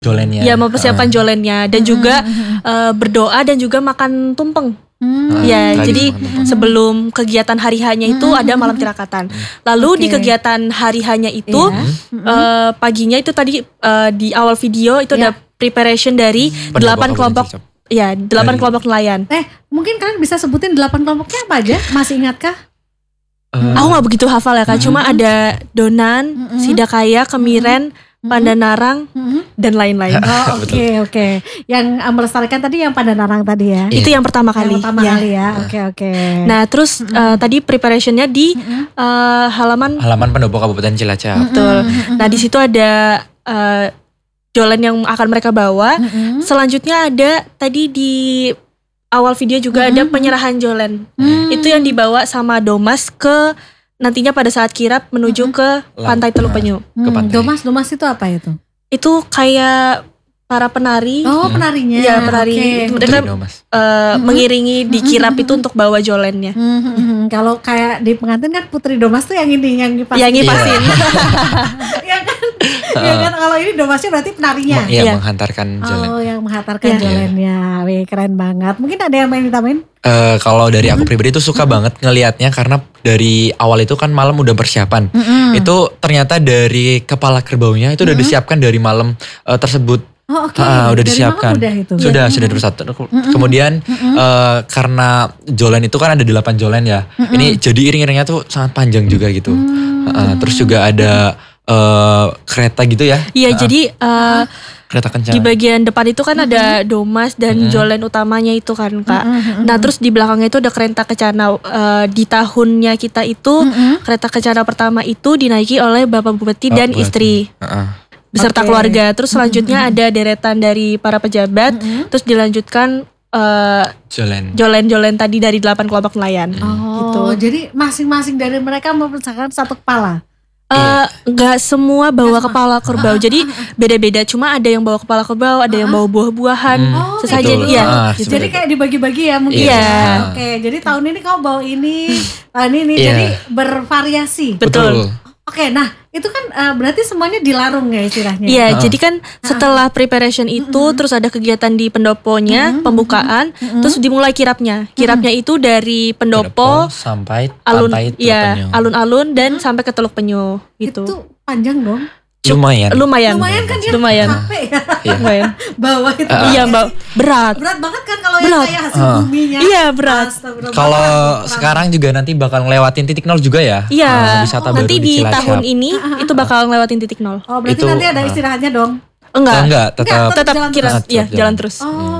jolennya. Ya, mempersiapkan jolennya dan juga berdoa dan juga makan tumpeng. Ya, jadi sebelum kegiatan hari hanya itu ada malam tirakatan. Lalu di kegiatan hari hanya itu paginya itu tadi di awal video itu ada preparation dari 8 kelompok. Ya, 8 kelompok nelayan. Mungkin kalian bisa sebutin 8 kelompoknya apa aja? Masih ingatkah? Aku gak begitu hafal ya Kak, cuma ada Donan, Sidakaya, Kemiren, Pandanarang dan lain-lain. Oh, oke. Yang melestarikan tadi yang Pandanarang tadi ya. Itu yang pertama kali. Kali ya. Oke. Nah, terus tadi preparationnya di halaman pendopo Kabupaten Cilacap. Betul. Nah, di situ ada jolen yang akan mereka bawa. Selanjutnya ada tadi di awal video juga ada penyerahan jolen. Itu yang dibawa sama Domas ke nantinya pada saat kirap menuju ke Pantai Teluk Penyu. Domas itu apa itu? Itu kayak para penari. Oh, penarinya. Iya, penari. Mereka mengiringi di kirap itu untuk bawa jolennya. Kalau kayak di pengantin kan Putri Domas tuh yang ngipasin. Yang ngipasin. Ya kan, kalau ini Domasnya berarti penarinya. Iya, menghantarkan jolen. Oh, yang menghantarkan jolennya. Wih, keren banget. Mungkin ada yang main ditambahin? Kalau dari aku pribadi tuh suka banget ngelihatnya karena dari awal itu kan malam udah persiapan. Itu ternyata dari kepala kerbaunya itu udah disiapkan dari malam tersebut. Oh, oke. Udah Dari disiapkan. Udah itu. Sudah bersatu. Kemudian karena jolen itu kan ada 8 jolen ya. Ini jadi iring-iringnya tuh sangat panjang juga gitu. Terus juga ada kereta gitu ya. Iya, jadi kereta kencana. Di bagian depan itu kan ada Domas dan jolen utamanya itu kan Kak. Nah, terus di belakangnya itu ada kereta kencana. Di tahunnya kita itu kereta kencana pertama itu dinaiki oleh Bapak Bupati dan istri. Beserta keluarga. Terus selanjutnya ada deretan dari para pejabat. Terus dilanjutkan jolen tadi dari 8 kelompok nelayan. Gitu. Jadi masing-masing dari mereka merupakan satu kepala. Gak semua bawa kepala kerbau. Jadi beda-beda. Cuma ada yang bawa kepala kerbau, ada yang bawa buah-buahan. Sesajen ya. Jadi kayak dibagi-bagi ya mungkin. Iya. Oke, jadi tahun ini kamu bawa ini, tahun ini. Jadi bervariasi. Betul. Oke, nah itu kan berarti semuanya dilarung ya istilahnya. Iya, jadi kan setelah preparation itu terus ada kegiatan di pendoponya, pembukaan, terus dimulai kirapnya. Kirapnya itu dari pendopo sampai Pantai Teluk Penyu. Alun-alun dan sampai ke Teluk Penyu gitu. Itu panjang dong. Lumayan kan ya. Lumayan. Capek ya. Lumayan. Bawa itu. Iya, berat. Berat banget kan kalau yang kayak hasil buminya. Iya, berat. Kalau sekarang juga nanti bakal ngelewatin titik 0 juga ya. Iya. Wisata nanti baru di Cilacap. tahun ini itu bakal ngelewatin titik 0. Oh, berarti nanti ada istirahatnya dong. Enggak, tetap kirap. Iya, jalan terus.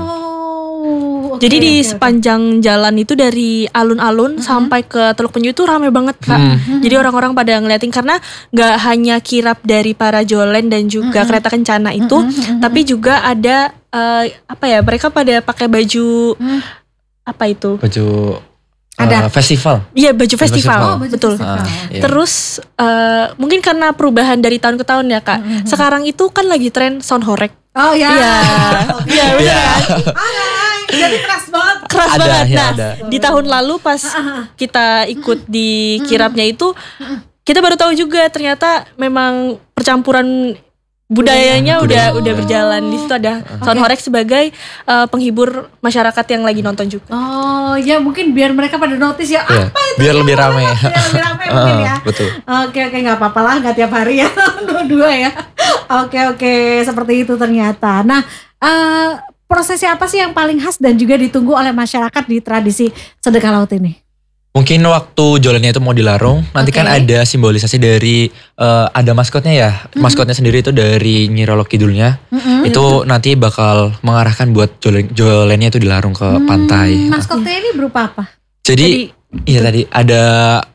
Jadi di sepanjang jalan itu dari alun-alun sampai ke Teluk Penyu itu ramai banget Kak. Jadi orang-orang pada ngeliatin karena gak hanya kirap dari para jolen dan juga kereta kencana itu, tapi juga ada mereka pada pakai baju apa itu? Baju ada festival. Iya, baju festival. Betul. Iya. Terus mungkin karena perubahan dari tahun ke tahun ya Kak. Sekarang itu kan lagi tren sound horeg. Oh ya. Iya, benar kan? Jadi keras banget. Nah, di tahun lalu pas kita ikut di kirapnya itu, kita baru tahu juga ternyata memang percampuran budayanya udah berjalan. Di situ ada sound horeg sebagai penghibur masyarakat yang lagi nonton juga. Oh ya, mungkin biar mereka pada notice ya. Apa itu? Biar lebih ramai. Biar lebih ramai mungkin ya. Betul. Oke, nggak apa-apa lah, nggak tiap hari ya. Dua ya. Oke, seperti itu ternyata. Nah, prosesnya apa sih yang paling khas dan juga ditunggu oleh masyarakat di tradisi sedekah laut ini? Mungkin waktu jolennya itu mau dilarung, nanti kan ada simbolisasi dari ada maskotnya ya. Maskotnya sendiri itu dari Nyi Roro Kidulnya. Itu nanti bakal mengarahkan buat jolennya itu dilarung ke pantai. Maskotnya ini berupa apa? Jadi tadi ada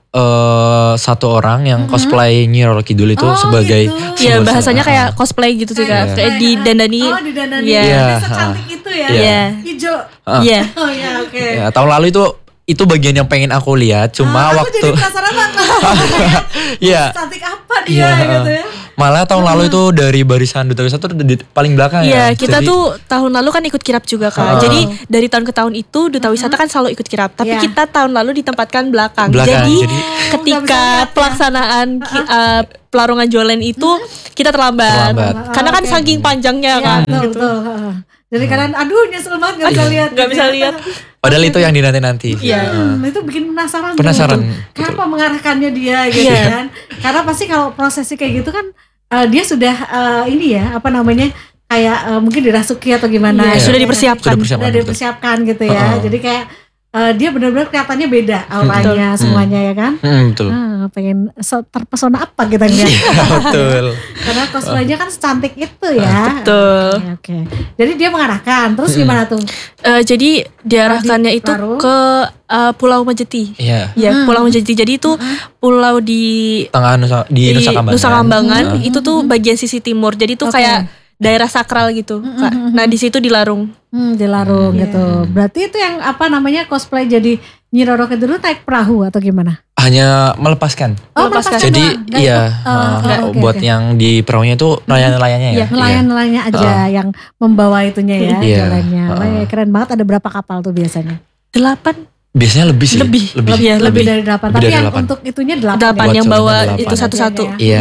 satu orang yang cosplay Nyi Roro Kidul itu sebagai ya bahasanya kayak cosplay gitu sih Kak. Kayak didandani. Didandani. Iya. Secantik itu ya. Iya. Hijau. Iya. Oh ya, oke. Ya, tahun lalu itu bagian yang pengen aku lihat, cuma aku waktu jadi penasaran banget. Iya. Cantik apa dia gitu ya. Malah tahun lalu itu dari barisan Duta Wisata tuh di paling belakang Iya, ya. kita Jadi, tuh tahun lalu kan ikut kirap juga Kak. Jadi dari tahun ke tahun itu Duta Wisata kan selalu ikut kirap. Tapi Iya. kita tahun lalu ditempatkan belakang. Belakang, Jadi jadi- nggak bisa ketika lihat ya. pelaksanaan pelarungan Jolen itu kita terlambat. Terlambat. Karena kan Oke. saking panjangnya Iya, kan. betul, Gitu. betul. Heeh. Jadi kalian aduh nyesel banget gak bisa lihat. Nggak bisa lihat. padahal itu yang dinanti-nanti. Iya. Itu bikin penasaran tuh. Penasaran, Kenapa mengarahkannya dia gitu Iya. kan. Karena pasti kalau prosesi kayak gitu kan dia sudah ini ya apa namanya kayak mungkin dirasuki atau gimana. Iya, gitu sudah kan. dipersiapkan. Sudah betul. dipersiapkan gitu ya. Heeh. Jadi kayak dia benar-benar kelihatannya beda auranya semuanya ya kan. Betul. Pengen terpesona apa kita ngeliat. Iya, betul. Karena cosplaynya kan secantik itu ya. Betul. Oke. Jadi dia mengarahkan. Terus gimana tuh? Jadi diarahkannya itu Larung. ke Pulau Majeti. Iya. Ya, Pulau Majeti. Jadi itu pulau di Tengah Nusa Kambangan. Nusa Kambangan itu tuh bagian sisi timur. Jadi itu Oke. kayak daerah sakral gitu, Kak. Nah, di situ dilarung. Dilarung gitu. Berarti itu yang apa namanya cosplay jadi Nyi Roro Kidul naik perahu atau gimana? Hanya melepaskan. Melepaskan. Jadi doang, nggak iya, ikut. Oke, buat oke. yang di perahunya itu nelayan-nelayannya ya. Ya, nelayan-nelayannya aja yang membawa itunya ya Iya. jalannya. Wah, keren banget. Ada berapa kapal tuh biasanya? 8 Biasanya lebih sih. Lebih. Lebih Lebih. dari 8. Lebih Tapi dari yang 8. untuk itunya 8. 8 Buat yang bawa sebenarnya itu 8. satu-satu. Iya,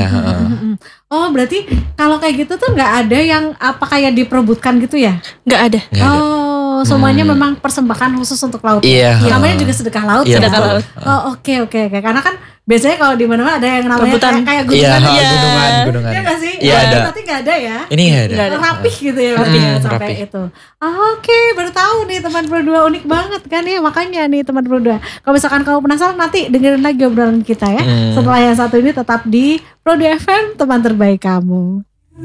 Oh berarti kalau kayak gitu tuh nggak ada yang apa kayak diperebutkan gitu ya? Nggak ada. Nggak ada. Oh semuanya memang persembahan khusus untuk laut. Iya, Ya? Namanya juga sedekah laut. Iya, sedekah betul. laut. Oh oke. Karena kan biasanya kalau di mana-mana ada yang namanya Rebutan. kayak Iya, gunungan. gunungan. Iya nggak sih? Iya, Oh, ada. Berarti nggak ada ya? Ini nggak ada. Nggak ada. Rapih gitu ya berarti ya, sampai rapih. itu. Oke, baru tahu nih teman berdua unik banget kan ya, makanya nih teman berdua. Kalau misalkan kamu penasaran nanti dengerin lagi obrolan kita ya. Setelah yang satu ini tetap di Pro 2 FM teman terbaik kamu.